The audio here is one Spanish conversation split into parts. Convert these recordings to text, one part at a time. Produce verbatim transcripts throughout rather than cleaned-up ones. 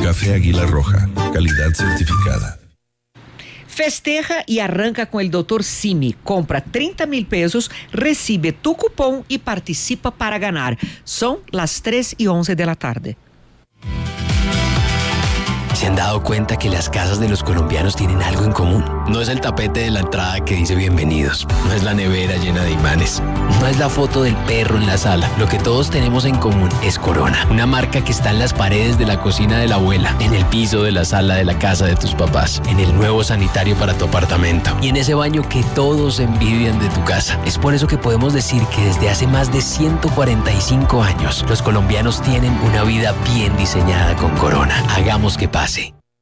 Café Águila Roja, calidad certificada. Festeja e arranca com o doutor Simi. Compra trinta mil pesos, recibe tu cupom e participa para ganhar. São las tres y once de la tarde. ¿Se han dado cuenta que las casas de los colombianos tienen algo en común? No es el tapete de la entrada que dice bienvenidos, no es la nevera llena de imanes, no es la foto del perro en la sala. Lo que todos tenemos en común es Corona, una marca que está en las paredes de la cocina de la abuela, en el piso de la sala de la casa de tus papás, en el nuevo sanitario para tu apartamento y en ese baño que todos envidian de tu casa. Es por eso que podemos decir que desde hace más de ciento cuarenta y cinco años, los colombianos tienen una vida bien diseñada con Corona. Hagamos que pase.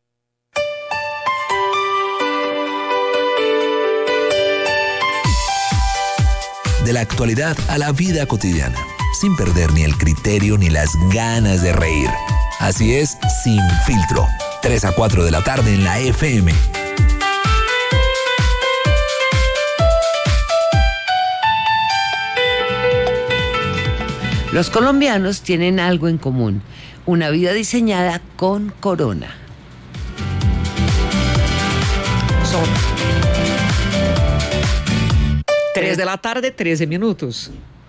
De la actualidad a la vida cotidiana, sin perder ni el criterio ni las ganas de reír. Así es, Sin Filtro, tres a cuatro de la tarde en la F M. Los colombianos tienen algo en común, una vida diseñada con Corona. Son tres de la tarde, trece minutos.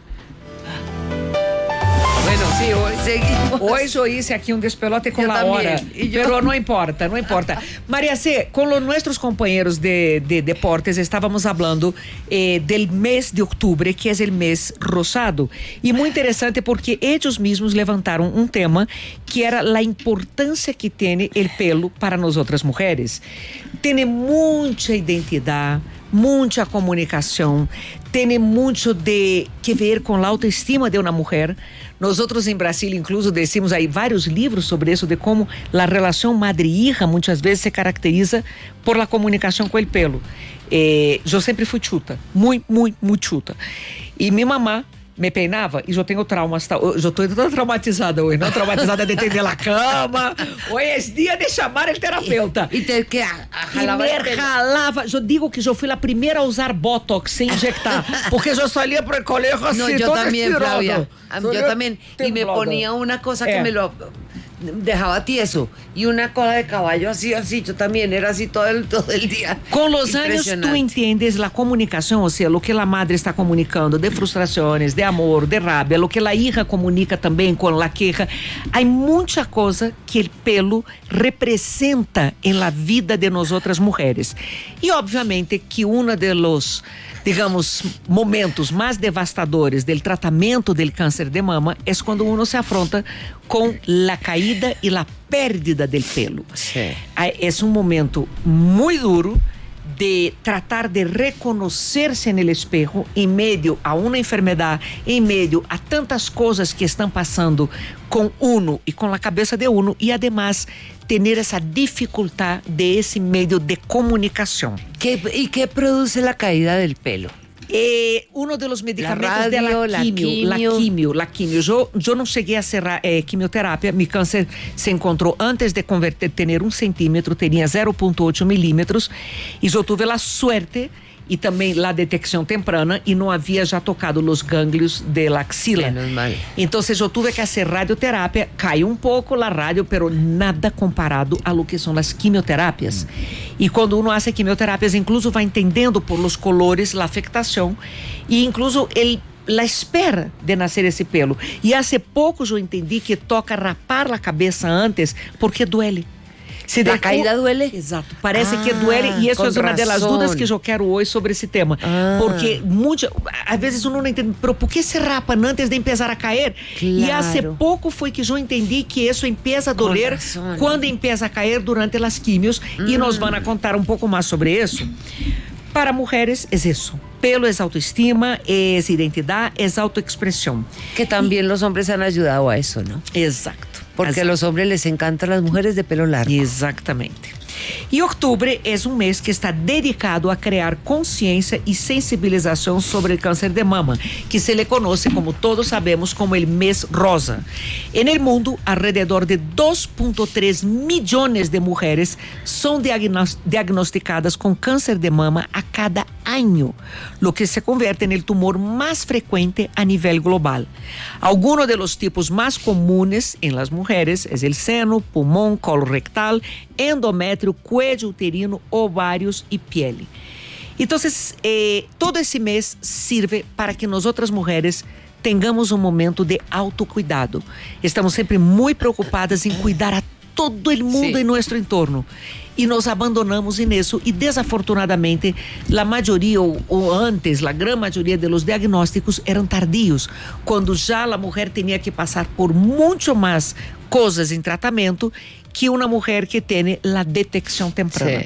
Bueno, sí, hoy seguimos. Hoy yo hice aquí un despelote con yo la también, hora, y yo... pero no importa, no importa. María C., con los, nuestros compañeros de, de deportes estábamos hablando eh, del mes de octubre, que es el mes rosado. Y muy interesante porque ellos mismos levantaron un tema que era la importancia que tiene el pelo para nosotras mujeres. Tiene mucha identidad, mucha comunicación, tiene mucho de que ver con la autoestima de una mujer. Nosotros en Brasil incluso decimos aí vários livros sobre isso, de como a relação madre-hija muitas vezes se caracteriza por la comunicação com o pelo. Eh, eu sempre fui chuta, muito, muito, muito chuta. E minha mamá me peinava e eu tenho traumas, eu estou toda traumatizada hoje, não traumatizada de tender na cama. Hoje é dia de chamar o terapeuta. E, e ter que a, a e me ralava. Eu digo que eu fui a primeira a usar botox sem injectar, porque eu salía por el colegio así, no, yo todo también, estirado. Flavia, yo también, y me ponía una cosa que eh. me lo dejaba tieso y una cola de caballo así, así, yo también era así todo el, todo el día. Con los años tú entiendes la comunicación, o sea, lo que la madre está comunicando de frustraciones, de amor, de rabia, lo que la hija comunica también con la queja. Hay mucha cosa que el pelo representa en la vida de nosotras mujeres. Y obviamente que uno de los, digamos, momentos más devastadores del tratamiento del cáncer de mama es cuando uno se afronta con la caída y la pérdida del pelo. Sí. Es un momento muy duro de tratar de reconocerse en el espejo en medio a una enfermedad, en medio a tantas cosas que están pasando con uno y con la cabeza de uno, y además tener esa dificultad de ese medio de comunicación. ¿Qué, ¿Y qué produce la caída del pelo? Eh, uno de los medicamentos la radio, de la quimio, la quimio, la quimio, la quimio. Yo, yo no llegué a hacer eh, quimioterapia. Mi cáncer se encontró antes de convertir, tener un centímetro, tenía cero punto ocho milímetros, y yo tuve la suerte y también la detección temprana, y no había ya tocado los ganglios de la axila. Menos mal. Entonces yo tuve que hacer radioterapia, cayó un poco la radio, pero nada comparado a lo que son las quimioterapias. Mm. Y cuando uno hace quimioterapias, incluso va entendiendo por los colores la afectación, e incluso el la espera de nascer esse pelo. E hace pouco eu entendi que toca rapar a cabeça antes, porque duele. Se a caída duele? Exato, parece ah, que duele, e isso é uma das dúvidas que eu quero hoje sobre esse tema. Ah. Porque muita, às vezes uno não entende, pero por que se rapa antes de empezar a cair? Claro. E há pouco foi que eu entendi que isso empieza a doler quando empieza a cair durante as quimios, hum. E nós vamos contar um pouco mais sobre isso. Para mulheres é isso. Pelo es autoestima, es identidad, es autoexpresión. Que también y, los hombres han ayudado a eso, ¿no? Exacto. Porque exacto. A los hombres les encantan las mujeres de pelo largo. Exactamente. E outubro é um mês que está dedicado a criar consciência e sensibilização sobre o câncer de mama, que se le conoce, como todos sabemos, como el mês rosa. En el mundo, alrededor de dois ponto três milhões de mulheres são diagnosticadas com câncer de mama a cada año, lo que se convierte en el tumor más frecuente a nivel global. Algunos de los tipos más comunes en las mujeres es el seno, pulmón, colorectal, endometrio, cuello uterino, ovarios y piel. Entonces, eh, todo ese mes sirve para que nosotras mujeres tengamos um momento de autocuidado. Estamos sempre muito preocupadas em cuidar a todo o mundo Sí. em nosso entorno. E nos abandonamos nisso e desafortunadamente a maioria ou, ou antes, a grande maioria dos diagnósticos eram tardios, quando já a mulher tinha que passar por muito mais coisas em tratamento que uma mulher que tem a detecção temprana. Sí.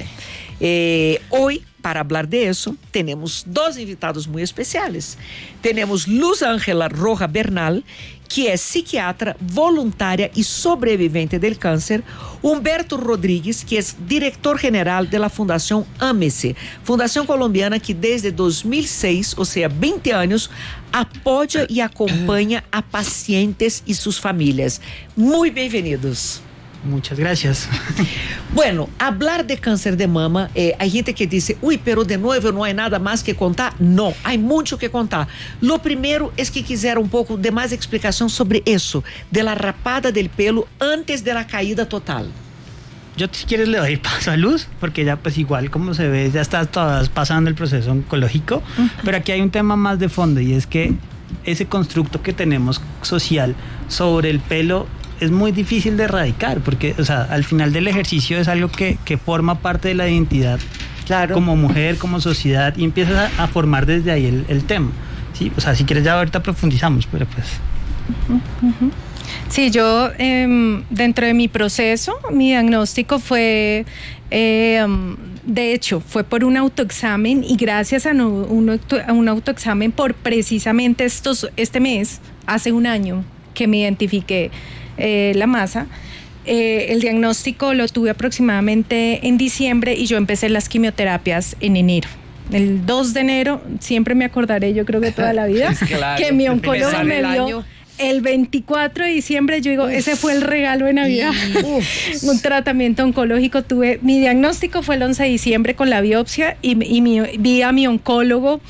Eh, hoy, para hablar de eso, tenemos dos invitados muy especiales. Tenemos Luz Ángela Roja Bernal, que es psiquiatra voluntaria y sobreviviente del cáncer. Humberto Rodríguez, que es director general de la Fundación Ámese, fundación colombiana que desde dos mil seis, o sea, veinte años, apoya y acompaña a pacientes y sus familias. Muy bienvenidos. Muchas gracias. Bueno, hablar de câncer de mama, eh, hay gente que dice, uy, pero de nuevo no hay nada más que contar. No, hay mucho que contar. Lo primero es que quisiera un poco de más explicación sobre eso, de la rapada del pelo antes de la caída total. Yo, si quieres, le doy paso a Luz, porque ya pues igual como se ve, ya estás todas pasando el proceso oncológico, uh-huh. Pero aquí hay un tema más de fondo, y es que ese constructo que tenemos social sobre el pelo es muy difícil de erradicar, porque, o sea, al final del ejercicio es algo que, que forma parte de la identidad, claro, como mujer, como sociedad, y empiezas a, a formar desde ahí el, el tema, ¿sí? O sea, si quieres ya ahorita profundizamos, pero pues... Uh-huh. Sí, yo eh, dentro de mi proceso, mi diagnóstico fue, eh, de hecho, fue por un autoexamen, y gracias a, no, un, a un autoexamen por precisamente estos, este mes, hace un año que me identifiqué eh, la masa. Eh, el diagnóstico lo tuve aproximadamente en diciembre y yo empecé las quimioterapias en enero. El dos de enero, siempre me acordaré, yo creo que toda la vida, claro, que mi oncólogo me el dio año. El veinticuatro de diciembre. Yo digo, uf, ese fue el regalo de Navidad. Un tratamiento oncológico tuve. Mi diagnóstico fue el once de diciembre con la biopsia, y, y mi, vi a mi oncólogo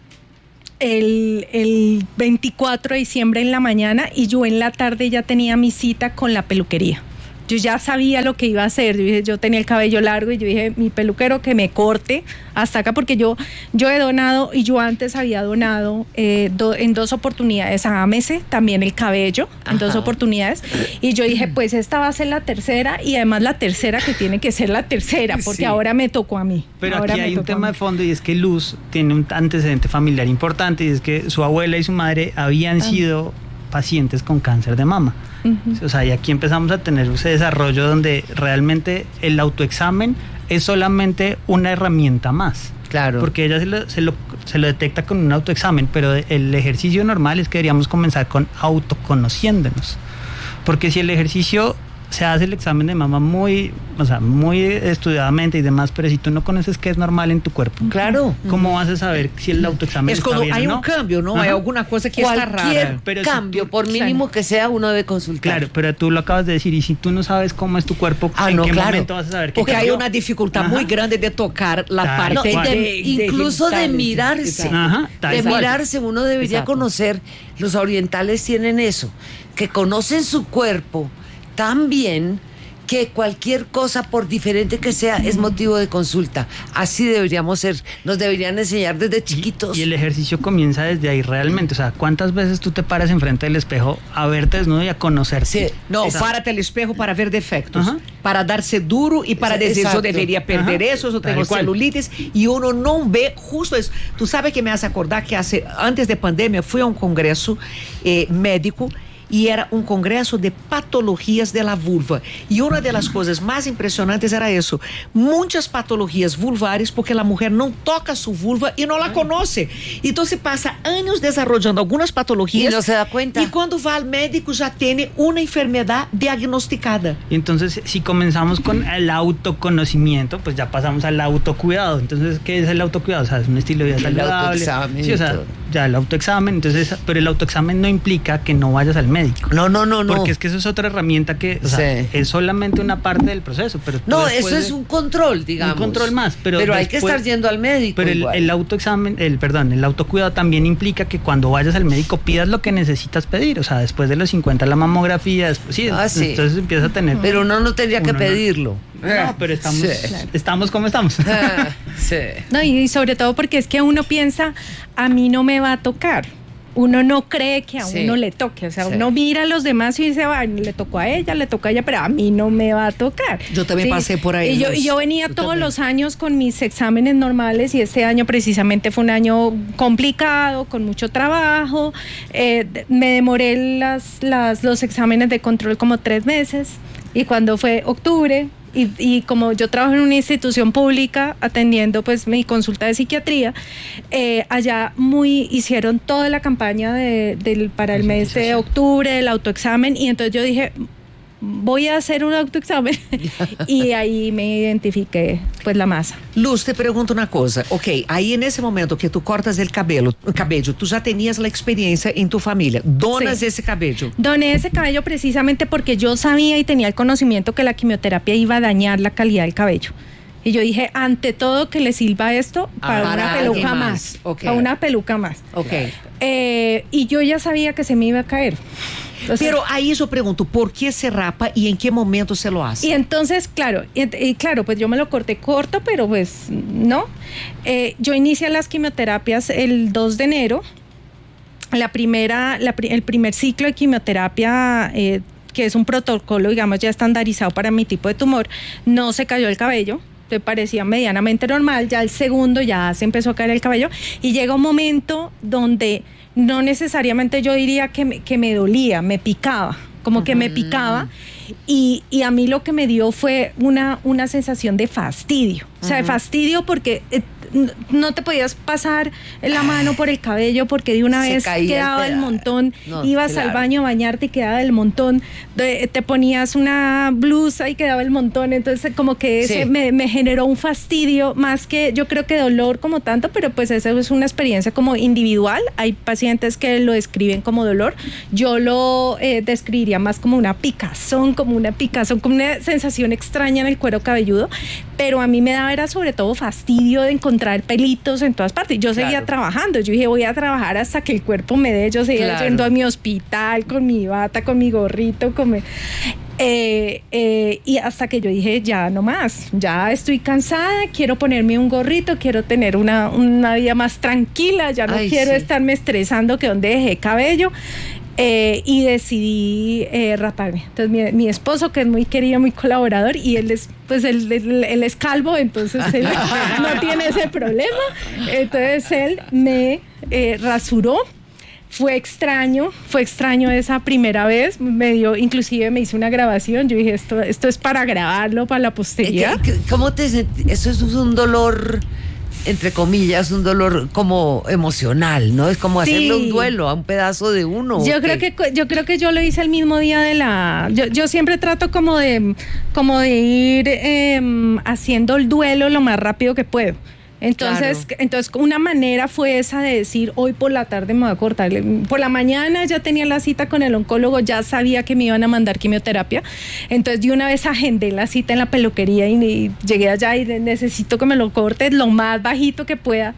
El, el veinticuatro de diciembre en la mañana, y yo en la tarde ya tenía mi cita con la peluquería. Yo ya sabía lo que iba a hacer. Yo, dije, yo tenía el cabello largo y yo dije, mi peluquero que me corte hasta acá, porque yo, yo he donado, y yo antes había donado eh, do, en dos oportunidades a Ámese, también el cabello, en Ajá. dos oportunidades. Y yo dije, pues esta va a ser la tercera, y además la tercera que tiene que ser la tercera, porque sí, ahora me tocó a mí. Pero ahora aquí hay un tema de fondo, y es que Luz tiene un antecedente familiar importante, y es que su abuela y su madre habían ah. sido pacientes con cáncer de mama. Uh-huh. O sea, y aquí empezamos a tener ese desarrollo donde realmente el autoexamen es solamente una herramienta más. Claro. Porque ella se lo, se lo, se lo detecta con un autoexamen, pero el ejercicio normal es que deberíamos comenzar con autoconociéndonos. Porque si el ejercicio se hace el examen de mama muy, o sea, muy estudiadamente y demás, pero si tú no conoces qué es normal en tu cuerpo, claro, ¿cómo vas a saber si el autoexamen es está cuando bien hay o no? un cambio, ¿no? Ajá. Hay alguna cosa que Cualquier está rara. Pero cambio, si tú, por mínimo claro. que sea, uno debe consultar. Claro, pero tú lo acabas de decir, y si tú no sabes cómo es tu cuerpo, ah, ¿en no, qué claro. momento vas a saber qué Porque cambió? hay una dificultad Ajá. muy grande de tocar la claro, parte no, de, de, de, incluso de, de mirarse. Ajá, de igual. mirarse, uno debería Exacto. conocer. Los orientales tienen eso, que conocen su cuerpo tan bien que cualquier cosa, por diferente que sea, es motivo de consulta. Así deberíamos ser, nos deberían enseñar desde chiquitos. Y, y el ejercicio comienza desde ahí realmente. O sea, ¿cuántas veces tú te paras enfrente del espejo a verte desnudo y a conocerte? Sí. No, Exacto. párate al espejo para ver defectos, Ajá. para darse duro y para decir, yo debería perder Ajá. eso, yo tengo celulitis, y uno no ve justo eso. Tú sabes que me hace acordar que hace, antes de pandemia fui a un congreso eh, médico, y era un congreso de patologías de la vulva. Y una de las cosas más impresionantes era eso. Muchas patologías vulvares porque la mujer no toca su vulva y no la conoce. Entonces pasa años desarrollando algunas patologías. Y no se da cuenta. Y cuando va al médico ya tiene una enfermedad diagnosticada. Y entonces, si comenzamos con el autoconocimiento, pues ya pasamos al autocuidado. Entonces, ¿qué es el autocuidado? O sea, es un estilo de vida saludable. El autoexamen. Sí, o sea, ya el autoexamen, entonces, pero el autoexamen no implica que no vayas al médico. No, no, no, no. Porque es que eso es otra herramienta que, o sea, Sí. es solamente una parte del proceso, pero tú No, después eso es de- un control, digamos. un control más, pero, Pero hay que después- estar yendo al médico. Pero el, igual. el autoexamen, el perdón, el autocuidado también implica que cuando vayas al médico pidas lo que necesitas pedir, o sea, después de los cincuenta la mamografía, después, sí, Ah, sí. entonces empieza a tener. Pero uno no tendría que Uno no- pedirlo. No, pero estamos, Sí. estamos como estamos. Ah, sí. No, y, y sobre todo porque es que uno piensa, a mí no me va a tocar. Uno no cree que a Sí. uno le toque. O sea, Sí. uno mira a los demás y dice, "Ay, le tocó a ella, le tocó a ella, pero a mí no me va a tocar". Yo también pasé por ahí, Y yo, Luz. y yo venía Yo todos también. los años con mis exámenes normales y este año precisamente fue un año complicado, con mucho trabajo. Eh, d- me demoré las, las, los exámenes de control como tres meses y cuando fue octubre, y, y como yo trabajo en una institución pública atendiendo pues mi consulta de psiquiatría, eh, allá muy hicieron toda la campaña de, del, para el mes de octubre, del autoexamen, y entonces yo dije, voy a hacer un autoexamen y ahí me identifiqué pues la masa. Luz, te pregunto una cosa. Ok, ahí en ese momento que tú cortas el cabello, cabello, tú ya tenías la experiencia en tu familia. Donas Sí. ese cabello. Doné ese cabello precisamente porque yo sabía y tenía el conocimiento que la quimioterapia iba a dañar la calidad del cabello. Y yo dije, ante todo que le sirva esto para, Para una alguien peluca más. más. Ok. Para una peluca más. Ok. Eh, y yo ya sabía que se me iba a caer. Entonces, Pero ahí yo pregunto, ¿por qué se rapa y en qué momento se lo hace? y entonces, claro, y, ent- y claro, pues yo me lo corté corto, pero pues no. Eh, yo inicié las quimioterapias el dos de enero. La primera, la pri- el primer ciclo de quimioterapia, eh, que es un protocolo, digamos, ya estandarizado para mi tipo de tumor, no se cayó el cabello. Te parecía medianamente normal. Ya el segundo ya se empezó a caer el cabello y llega un momento donde no necesariamente yo diría que me, que me dolía, me picaba, como que me picaba, y, y a mí lo que me dio fue una, una sensación de fastidio, o sea, de fastidio porque eh, n- no te podías pasar la mano por el cabello porque de una Se vez caía el quedaba el peda- montón, No, ibas claro. al baño a bañarte y quedaba el montón, de- te ponías una blusa y quedaba el montón, entonces como que ese Sí. me, me generó un fastidio, más que yo creo que dolor como tanto, pero pues eso es una experiencia como individual. Hay pacientes que lo describen como dolor, yo lo eh, describiría más como una picazón, como una picazón, como una sensación extraña en el cuero cabelludo, pero a mí me daba era sobre todo fastidio de encontrar pelitos en todas partes. Yo seguía Claro. trabajando, yo dije voy a trabajar hasta que el cuerpo me dé, yo seguía Claro. yendo a mi hospital con mi bata, con mi gorrito, con mi... Eh, eh, y hasta que yo dije, ya no más, ya estoy cansada, quiero ponerme un gorrito, quiero tener una, una vida más tranquila, ya no Ay, quiero sí. estarme estresando que donde dejé cabello. Eh, y decidí eh, raparme. Entonces mi, mi esposo, que es muy querido, muy colaborador, y él es, pues él, él- él es calvo, entonces él no tiene ese problema. Entonces él me eh, rasuró. Fue extraño, fue extraño esa primera vez, me dio, inclusive me hice una grabación, yo dije, esto, esto es para grabarlo, para la posteridad. ¿Qué- qué- ¿Cómo te sent- Eso es un dolor, entre comillas, un dolor como emocional, ¿no? Es como Sí. hacerle un duelo a un pedazo de uno. Yo ¿o creo qué? que yo creo que yo lo hice el mismo día de la. Yo, yo siempre trato como de como de ir em, haciendo el duelo lo más rápido que puedo. Entonces, Claro. entonces una manera fue esa de decir, hoy por la tarde me voy a cortar. Por la mañana ya tenía la cita con el oncólogo, ya sabía que me iban a mandar quimioterapia. Entonces de una vez agendé la cita en la peluquería y, y llegué allá y necesito que me lo cortes lo más bajito que pueda.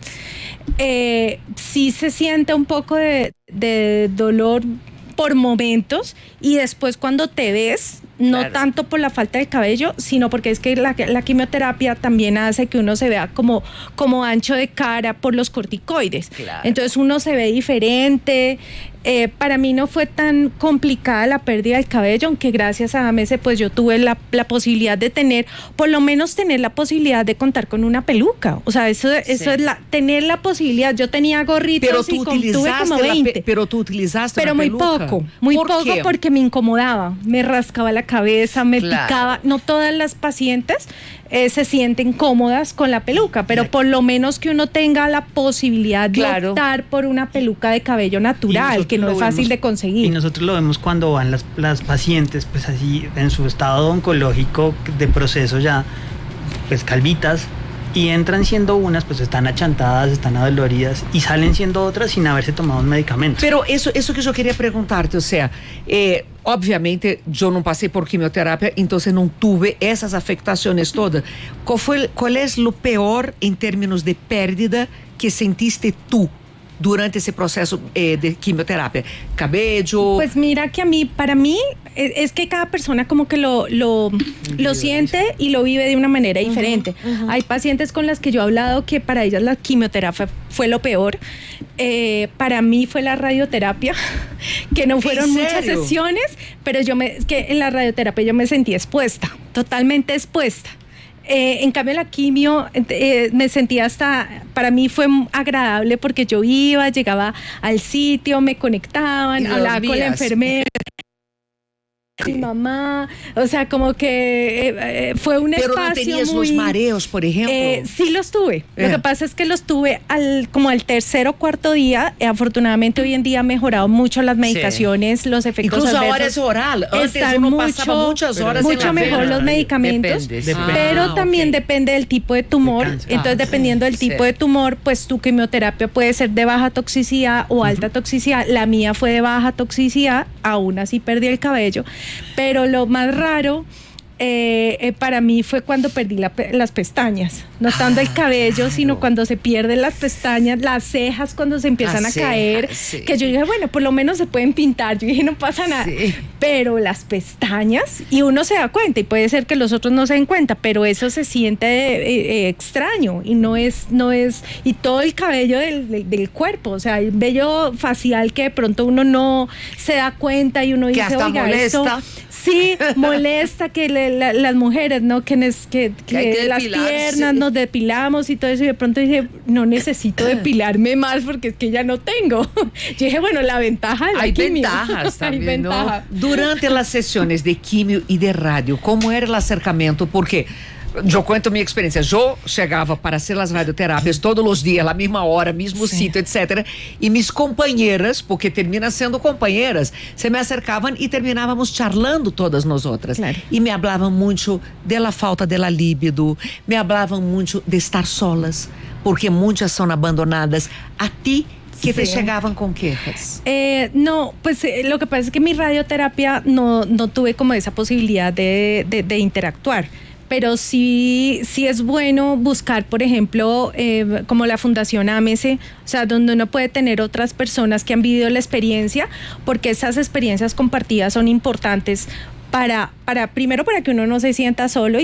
Eh, sí se siente un poco de, de dolor por momentos y después cuando te ves, no Claro. tanto por la falta de cabello, sino porque es que la, la quimioterapia también hace que uno se vea como, como ancho de cara por los corticoides. Claro. Entonces uno se ve diferente. Eh, para mí no fue tan complicada la pérdida del cabello, aunque gracias a Amese pues yo tuve la, la posibilidad de tener, por lo menos tener la posibilidad de contar con una peluca. O sea, eso, eso es la, tener la posibilidad. Yo tenía gorritos Pero y tú con- tuve utilizaste como la pe- veinte. pero tú utilizaste Pero una muy peluca. poco, muy ¿Por poco qué? porque me incomodaba, me rascaba la cabeza, me Claro. picaba. No todas las pacientes eh, se sienten cómodas con la peluca, pero por lo menos que uno tenga la posibilidad de Claro. optar por una peluca de cabello Y natural, nosotros que no lo es fácil vemos- de conseguir. Y nosotros lo vemos cuando van las, las pacientes, pues así, en su estado oncológico de proceso ya, pues calvitas, y entran siendo unas, pues están achantadas, están adoloridas y salen siendo otras sin haberse tomado un medicamento. Pero eso, eso que eu queria perguntar-te, o sea, eh, obviamente eu não passei por quimioterapia, então não tive essas afectações todas. Qual foi, qual é o pior em termos de pérdida que sentiste tu durante ese proceso eh, de quimioterapia? ¿Cabello? Pues mira que a mí, para mí, es, es que cada persona como que lo, lo, lo siente y lo vive de una manera diferente. Uh-huh, uh-huh. Hay pacientes con las que yo he hablado que para ellas la quimioterapia fue lo peor. Eh, para mí fue la radioterapia, que no fueron muchas sesiones, pero yo me, que en la radioterapia yo me sentí expuesta, totalmente expuesta. Eh, en cambio la quimio eh, me sentía hasta, para mí fue agradable porque yo iba, llegaba al sitio, me conectaban, hablaba con la enfermera, mi mamá, o sea, como que eh, eh, fue un Pero espacio no tenías muy, los mareos, por ejemplo. Eh, sí los tuve. Eh. Lo que pasa es que los tuve al como al tercer o cuarto día. Eh, afortunadamente hoy en día han mejorado mucho las medicaciones, sí. Los efectos Incluso adversos. ahora es oral. Antes Están uno mucho, pasaba muchas horas mucho en la mejor vena. los medicamentos, Depende, sí. pero Ah, también okay. depende del tipo de tumor. De Entonces, ah, dependiendo sí, del tipo sí. de tumor, pues tu quimioterapia puede ser de baja toxicidad o alta uh-huh. toxicidad. La mía fue de baja toxicidad, aún así perdí el cabello, pero lo más raro eh, eh, para mí fue cuando perdí la, las pestañas, no tanto ah, el cabello, claro. sino cuando se pierden las pestañas, las cejas cuando se empiezan las a cejas, caer, sí. que yo dije, bueno, por lo menos se pueden pintar, yo dije, no pasa nada, sí. pero las pestañas, y uno se da cuenta, y puede ser que los otros no se den cuenta, pero eso se siente eh, eh, extraño, y no es, no es, y todo el cabello del, del, del cuerpo, o sea, el vello facial que de pronto uno no se da cuenta, y uno que dice, hasta oiga, molesta. esto... Sí, molesta que le, la, las mujeres, ¿no? Que, nes, que, que, que, que las piernas nos depilamos y todo eso. Y de pronto dije, no necesito depilarme más porque es que ya no tengo. Yo dije, bueno, la ventaja de la Hay quimio. ventajas también, Hay ¿no? ventaja. Durante las sesiones de quimio y de radio, ¿cómo era el acercamiento? Porque eu conto minha experiência. Eu chegava para fazer as radioterapias todos os dias, na mesma hora, mesmo Sim. sítio, etcétera. E minhas companheiras, porque termina sendo companheiras, se me acercavam e terminávamos charlando todas nós outras. Claro. E me hablavam muito da falta da líbido, me hablavam muito de estar solas, porque muitas são abandonadas. A ti, que te sí. llegaban con quejas? Eh, no, pues eh, lo que pasa es que mi radioterapia no, no tuve como esa posibilidad de, de, de interactuar. Pero sí, sí es bueno buscar, por ejemplo, eh, como la Fundación Ámese, o sea, donde uno puede tener otras personas que han vivido la experiencia, porque esas experiencias compartidas son importantes para, para primero para que uno no se sienta solo y